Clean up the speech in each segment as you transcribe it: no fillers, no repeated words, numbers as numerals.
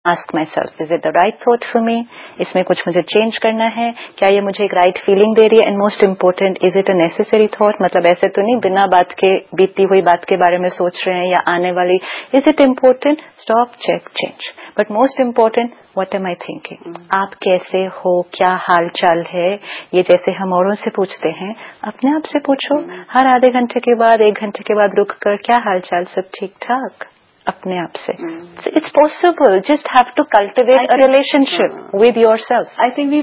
Ask my self, is it the right thought for me? इसमें कुछ मुझे change करना है? क्या ये मुझे एक राइट फीलिंग दे रही है? And most important, is it a necessary thought? मतलब ऐसे तो नहीं बिना बात के बीती हुई बात के बारे में सोच रहे हैं या आने वाली. Is it important? Stop, check, change. But most important, what am I thinking? आप कैसे हो? क्या हाल चाल है? ये जैसे हम औरों से पूछते हैं, अपने आप से पूछो. हर आधे घंटे के बाद, 1 घंटे के बाद रुक कर, क्या हाल चाल, सब ठीक ठाक? अपने आप से. It's possible. Just have to cultivate a relationship with yourself. I think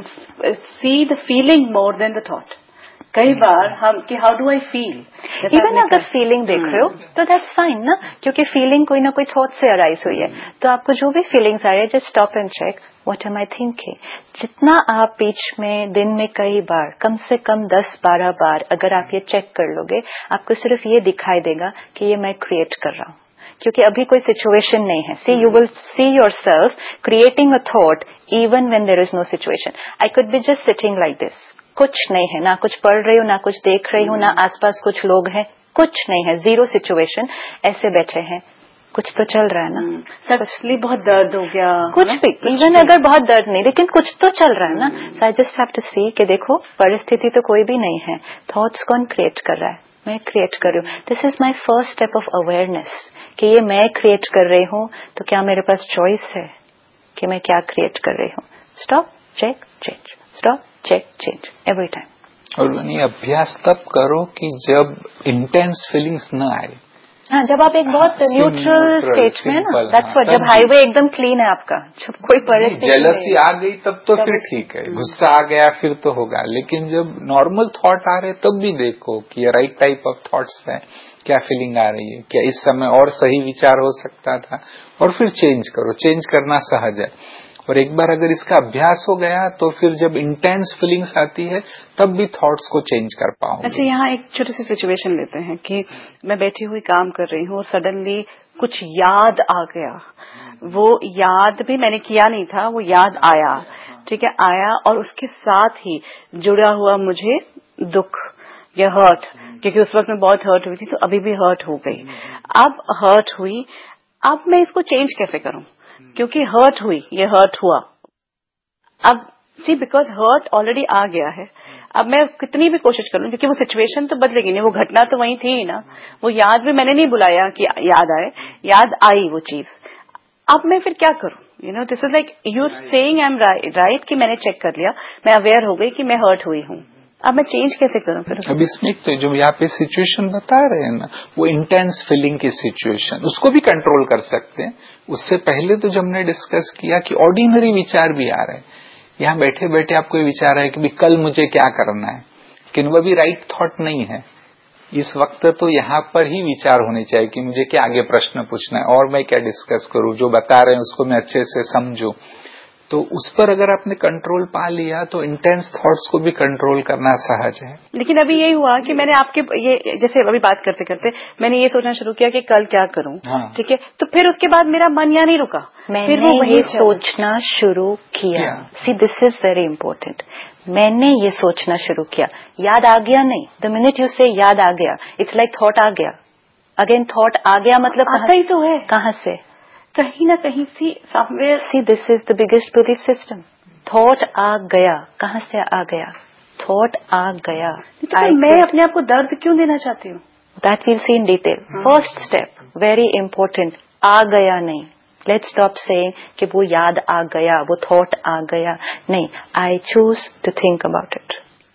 we see the feeling more than the thought. कई बार हम कि how do I feel? Even अगर फीलिंग देख रहे हो तो that's fine ना, क्योंकि फीलिंग कोई ना कोई थॉट से अराइज हुई है. तो आपको जो भी फीलिंग्स आ रही है, just stop and check. What am I thinking? जितना आप बीच में दिन में कई बार, कम से कम 10-12 बार अगर आप ये चेक कर लोगे, आपको सिर्फ ये दिखाई देगा कि ये मैं क्रिएट कर रहा हूँ, क्योंकि अभी कोई सिचुएशन नहीं है. सी you will see yourself creating a thought even when there is know situation. I could be just sitting like this, कुछ नहीं है, ना कुछ पढ़ रही हूँ, ना कुछ देख रही हूँ, ना आसपास कुछ लोग हैं, कुछ नहीं है, जीरो सिचुएशन, ऐसे बैठे हैं. कुछ तो चल रहा है ना. सच्चली बहुत दर्द हो गया, कुछ भी, इवन अगर बहुत दर्द नहीं, लेकिन कुछ तो चल रहा है ना. सो आई जस्ट हैव टू सी कि देखो परिस्थिति तो कोई भी नहीं है, थॉट्स कौन क्रिएट कर रहा है? मैं क्रिएट कर रही हूँ. This is my first step of awareness कि ये मैं क्रिएट कर रही हूँ. तो क्या मेरे पास चॉइस है कि मैं क्या क्रिएट कर रही हूँ? Stop, check, change. Stop, check, change every time. और ये अभ्यास तब करो कि जब इंटेंस फीलिंग्स न आए. हाँ, जब आप एक बहुत न्यूट्रल स्टेट में ना, दैट्स व्हाट. जब हाईवे एकदम क्लीन है आपका, जब कोई परिस्थिति, जेलसी आ गई तब तो फिर ठीक है, गुस्सा आ गया फिर तो होगा. लेकिन जब नॉर्मल थॉट आ रहे तब भी देखो कि ये राइट टाइप ऑफ थॉट्स है, क्या फीलिंग आ रही है, क्या इस समय और सही विचार हो सकता था, और फिर चेंज करो. चेंज करना सहज है. और एक बार अगर इसका अभ्यास हो गया तो फिर जब इंटेंस फीलिंग्स आती है तब भी थॉट्स को चेंज कर पाओगे. अच्छा, यहाँ एक छोटी सी सिचुएशन लेते हैं कि मैं बैठी हुई काम कर रही हूँ और सडनली कुछ याद आ गया. वो याद भी मैंने किया नहीं था, वो याद आया. ठीक है, आया, और उसके साथ ही जुड़ा हुआ मुझे दुख या हर्ट, क्योंकि उस वक्त मैं बहुत हर्ट हुई थी, तो अभी भी हर्ट हो गई. अब हर्ट हुई, अब मैं इसको चेंज कैसे करूं? क्योंकि हर्ट हुई, ये हर्ट हुआ. अब सी, बिकॉज हर्ट ऑलरेडी आ गया है. अब मैं कितनी भी कोशिश करूं, क्योंकि वो सिचुएशन तो बदलेगी नहीं, वो घटना तो वही थी ना. वो याद भी मैंने नहीं बुलाया कि याद आए, याद आई वो चीज. अब मैं फिर क्या करूं? You know, this is like you saying I am right कि मैंने चेक कर लिया, मैं अवेयर हो गई कि मैं हर्ट हुई हूं. अब मैं चेंज कैसे करूं फिर? अब इसमें तो जो यहाँ पे सिचुएशन बता रहे हैं ना, वो इंटेंस फीलिंग की सिचुएशन, उसको भी कंट्रोल कर सकते हैं. उससे पहले तो जब हमने डिस्कस किया कि ऑर्डिनरी विचार भी आ रहे हैं, यहाँ बैठे बैठे आपको ये विचार है कि भी कल मुझे क्या करना है, लेकिन वो भी राइट थॉट नहीं है. इस वक्त तो यहाँ पर ही विचार होने चाहिए कि मुझे क्या आगे प्रश्न पूछना है और मैं क्या डिस्कस करूं, जो बता रहे हैं उसको मैं अच्छे से समझूं. तो उस पर अगर आपने कंट्रोल पा लिया तो इंटेंस थॉट्स को भी कंट्रोल करना सहज है. लेकिन अभी यही हुआ कि मैंने आपके ये जैसे अभी बात करते करते मैंने ये सोचना शुरू किया कि कल क्या करूं. हाँ. ठीक है, तो फिर उसके बाद मेरा मन यहाँ नहीं रुका, मैंने ये सोचना शुरू किया. सी, दिस इज वेरी इंपॉर्टेंट. मैंने ये सोचना शुरू किया. याद आ गया नहीं. द मिनट यू से याद आ गया, इट्स लाइक थॉट आ गया. अगेन थॉट आ गया, मतलब आता ही तो है. कहाँ से? कहीं ना कहीं सी somewhere. C, this is the biggest belief system. Thought आ गया, कहाँ से आ गया? थॉट आ गया. तो मैं अपने आप को दर्द क्यों देना चाहती हूँ? That will see in detail. First step very important, आ गया नहीं. लेट्स स्टॉप सेइंग कि वो याद आ गया, वो थॉट आ गया. नहीं, I choose to think about it.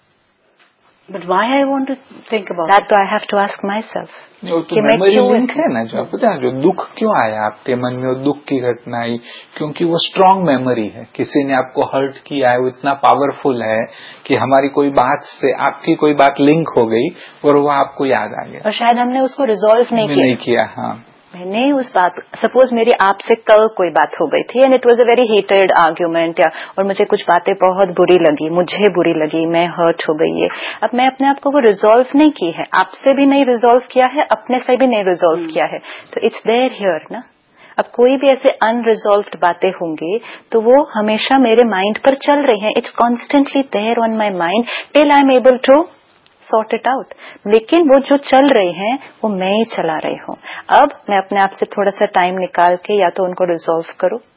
But why I want to think about that, तो I have to ask my self कि मैं क्यों है ना, जो आपको जो दुख क्यों आया आपके मन में, वो दुख की घटना आई क्योंकि वो स्ट्रांग मेमोरी है. किसी ने आपको हर्ट किया है, वो इतना पावरफुल है कि हमारी कोई बात से आपकी कोई बात लिंक हो गई और वो आपको याद आ गया, और शायद हमने उसको रिजॉल्व नहीं किया. हाँ, मैंने उस बात, सपोज मेरी आपसे कल कोई बात हो गई थी and it was a very heated argument, या और मुझे कुछ बातें बहुत बुरी लगी, मुझे बुरी लगी, मैं हर्ट हो गई है. अब मैं अपने आप को वो रिजॉल्व नहीं की है, आपसे भी नहीं रिजॉल्व किया है, अपने से भी नहीं रिजॉल्व किया है. तो इट्स देयर हियर ना. अब कोई भी ऐसे अनरिजॉल्व्ड बातें होंगी तो वो हमेशा मेरे माइंड पर चल रही हैं. It's constantly there on my mind till I am able to sort it out. लेकिन वो जो चल रहे हैं वो मैं ही चला रही हूँ. अब मैं अपने आप से थोड़ा सा टाइम निकाल के या तो उनको रिजॉल्व करूँ